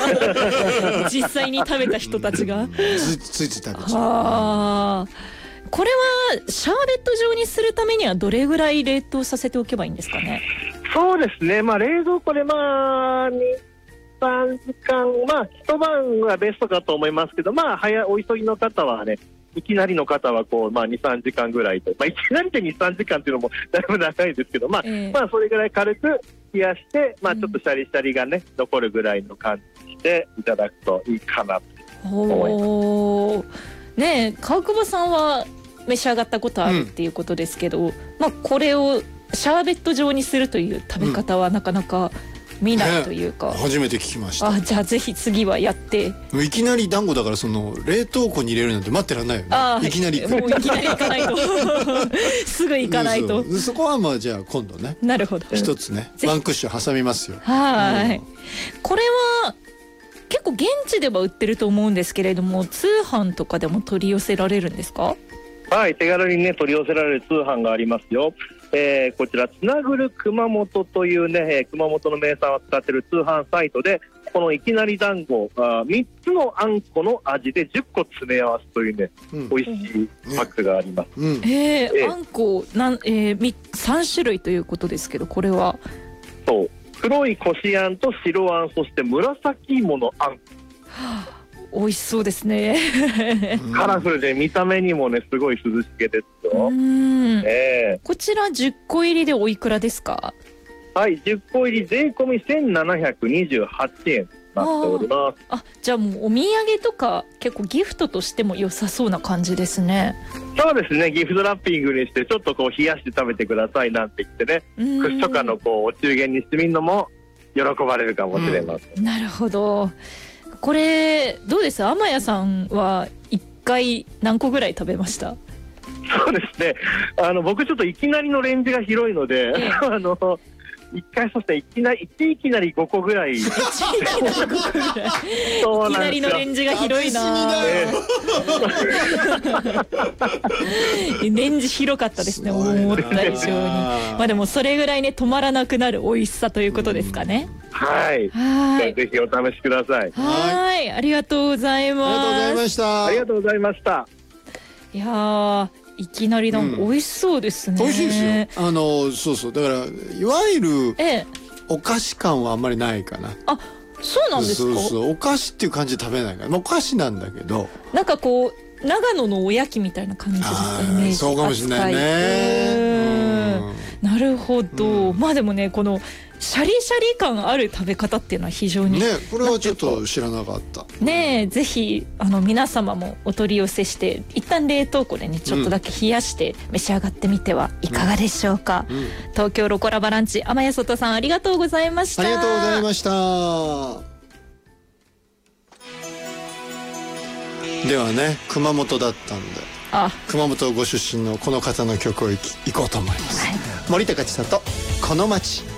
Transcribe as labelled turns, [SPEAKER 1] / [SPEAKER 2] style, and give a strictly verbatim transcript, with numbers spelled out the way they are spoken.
[SPEAKER 1] 実際に食べた人たちが
[SPEAKER 2] つついつい食べちゃう。
[SPEAKER 1] あー、これはシャーベット状にするためにはどれぐらい冷凍させておけばいいんですかね。
[SPEAKER 3] そうですね、まあ、冷蔵庫でまあにさんじかん、まあ一晩がベストかと思いますけど、まあ早お急ぎの方はね、いきなりの方はこう、まあ、にさんじかんぐらいと、まあ、いきなりでにさんじかんっていうのもだいぶ長いですけど、まあ、
[SPEAKER 1] えー、
[SPEAKER 3] まあそれぐらい軽く冷やして、まあ、ちょっとシャリシャリがね、うん、残るぐらいの感じにしていただくといいかなと思います。
[SPEAKER 1] おねえ、川久保さんは召し上がったことあるっていうことですけど、うん、まあ、これをシャーベット状にするという食べ方はなかなか見ないというか、
[SPEAKER 2] ね、初めて聞きました。
[SPEAKER 1] あ、じゃあぜひ次はやって。
[SPEAKER 2] いきなり団子だから、その冷凍庫に入れるなんて待ってらんないよね。あ、いきなり
[SPEAKER 1] もういきなり行かないとすぐ行かないと。
[SPEAKER 2] そ, そこはまあじゃあ今度ね、
[SPEAKER 1] なるほど、
[SPEAKER 2] 一つねワンクッション挟みますよ。
[SPEAKER 1] はい、うん、これは結構現地では売ってると思うんですけれども、通販とかでも取り寄せられるんですか？
[SPEAKER 3] はい、手軽にね取り寄せられる通販がありますよ。えー、こちらつなぐる熊本というね、えー、熊本の名産を使っている通販サイトで、このいきなり団子あみっつのあんこの味でじゅっこ詰め合わせというね、うん、美味しいパックがあります。うん、
[SPEAKER 1] えーえー、あんこなん、えー、さん種類ということですけど、これは
[SPEAKER 3] そう黒いこしあんと白あん、そして紫芋のあん、は
[SPEAKER 1] あ、美味しそうですね
[SPEAKER 3] カラフルで見た目にもねすごい涼しげですよ。うん、えー、
[SPEAKER 1] こちらじゅっこ入りでおいくらですか？
[SPEAKER 3] はい、じゅっこ入り税込みせんななひゃくにじゅうはちえんなっております。
[SPEAKER 1] ああ、じゃあもうお土産とか結構ギフトとしても良さそうな感じですね。
[SPEAKER 3] そうですね、ギフトラッピングにしてちょっとこう冷やして食べてくださいなんて言ってね、串とかのこうお中元にしてみるのも喜ばれるかもしれません。
[SPEAKER 1] うん、なるほど。これどうです？天谷さんはいっかい何個ぐらい食べました？
[SPEAKER 3] そうですね、あの僕ちょっといきなりのレンジが広いので、ええ、あのいっかい、そしていきなりいちいきなりごこぐらいいき
[SPEAKER 1] なりのレンジが広いな、ええ、レンジ広かったですね、思った以上に。まあでもそれぐらいね止まらなくなる美味しさということですかね。
[SPEAKER 3] はい、はい、ぜひお試しください。
[SPEAKER 1] はい、ありがとうございます。
[SPEAKER 2] ありがとうございました。
[SPEAKER 3] ありがとうございました。
[SPEAKER 1] いやー、いきなり団子、うん、美味しそうですね。
[SPEAKER 2] 美味しいですよ。あのそうそう、だからいわゆるお菓子感はあんまりないかな。
[SPEAKER 1] あ、そうなんですか。
[SPEAKER 2] そうそう、お菓子っていう感じで食べないから、お菓子なんだけど、
[SPEAKER 1] なんかこう長野のおやきみたいな感じですか、イメージ。
[SPEAKER 2] そうかもしれないね。
[SPEAKER 1] なるほど、うん、まあでもね、このシャリシャリ感ある食べ方っていうのは非常に
[SPEAKER 2] ね、これはちょっと知らなかった
[SPEAKER 1] ね。え、ぜひあの皆様もお取り寄せして一旦冷凍庫でねちょっとだけ冷やして召し上がってみてはいかがでしょうか。うんうん、東京ロコラバランチ、天谷外さんありがとうございました。
[SPEAKER 2] ありがとうございました。ではね、熊本だったんで、あ、熊本ご出身のこの方の曲をいき行こうと思います。はい、森高千里、この街。